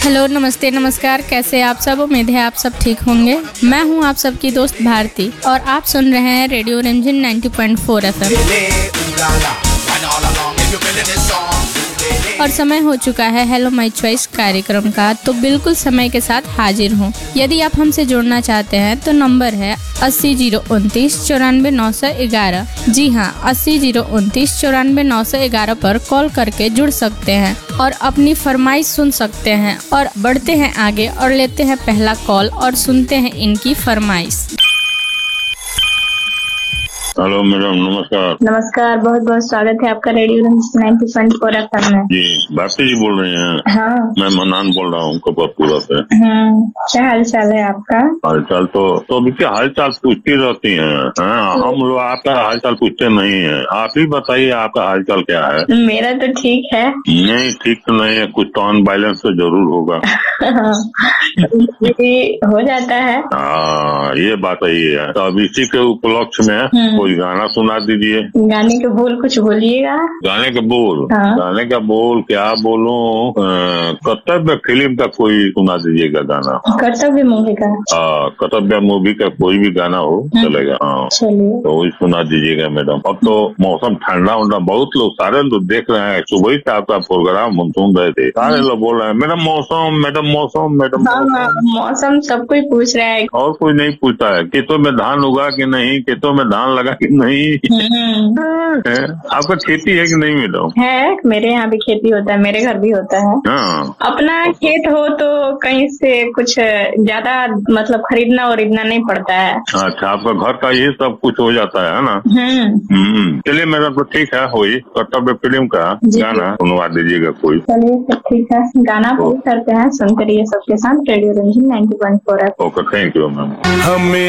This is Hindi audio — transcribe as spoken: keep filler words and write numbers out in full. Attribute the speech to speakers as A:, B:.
A: हेलो, नमस्ते, नमस्कार। कैसे आप सब? उम्मीद है आप सब ठीक होंगे। मैं हूं आप सबकी दोस्त भारती और आप सुन रहे हैं रेडियो रिमझिम नब्बे पॉइंट चार एफ एम। और समय हो चुका है हेलो माय चॉइस कार्यक्रम का, तो बिल्कुल समय के साथ हाजिर हूँ। यदि आप हमसे जुड़ना चाहते हैं तो नंबर है अस्सी जीरो उनतीस चौरानवे नौ सौ ग्यारह। जी हाँ, अस्सी जीरो उनतीस चौरानवे नौ सौ ग्यारह पर कॉल करके जुड़ सकते हैं और अपनी फरमाइश सुन सकते हैं। और बढ़ते हैं आगे और लेते हैं पहला कॉल और सुनते हैं इनकी फरमाइश।
B: हेलो मैडम, नमस्कार।
C: नमस्कार, बहुत बहुत स्वागत है आपका रेडियो रिमझिम नब्बे पॉइंट चार एफ एम में।
B: जी, भारती जी बोल रहे हैं?
C: हाँ,
B: मैं मनान बोल रहा हूँ कपरपुरा से।
C: हम्म, क्या हाल चाल है आपका?
B: हाल चाल तो तो अभी क्या हाल चाल पूछती रहती हैं? हाँ, हम लोग आपका हाल चाल पूछते नहीं है। आप ही बताइए आपका हाल चाल क्या है?
C: मेरा तो ठीक है।
B: नहीं, ठीक तो नहीं है, कुछ तो अनबैलेंस तो जरूर होगा।
C: हो जाता है।
B: हाँ, ये बात सही है। तो अब इसी के उपलक्ष्य में कोई गाना सुना दीजिए।
C: गाने के बोल कुछ बोलिएगा।
B: गाने के बोल?
C: हाँ।
B: गाने का बोल क्या बोलूं? कर्तव्य फिल्म का कोई सुना दीजिएगा गाना।
C: कर्तव्य मूवी का?
B: हाँ, कर्तव्य मूवी का कोई भी गाना हो चलेगा। हाँ,
C: चलिए,
B: तो वही सुना दीजिएगा मैडम। अब तो मौसम ठंडा उंडा, बहुत लोग सारे लोग देख रहे हैं। सुबह ही आपका प्रोग्राम हम सुन रहे थे, सारे लोग बोल रहे हैं मैडम मौसम, मैडम मौसम, मैडम
C: हाँ हाँ, मौसम सब कोई पूछ रहा है।
B: और कोई नहीं पूछता है खेतों में धान उगा कि नहीं, खेतों में धान लगा कि नहीं। आपका खेती है कि नहीं मैडम?
C: है, मेरे यहाँ भी खेती होता है, मेरे घर भी होता है।
B: हाँ,
C: अपना खेत हो तो कहीं से कुछ ज्यादा मतलब खरीदना उरीदना नहीं पड़ता है।
B: अच्छा, आपका घर का ये सब कुछ हो जाता है ना?
C: हम्म,
B: चलिए मैडम, तो ठीक है, हुई कर्तव्य फिल्म का गाना सुनवा दीजिएगा कोई।
C: चलिए, सब ठीक है। गाना प्ले करते हैं, सुनते रहिए सबके साथ रेडियो रिमझिम नब्बे पॉइंट चार।
B: Okay, thank you ma'am.
D: हमें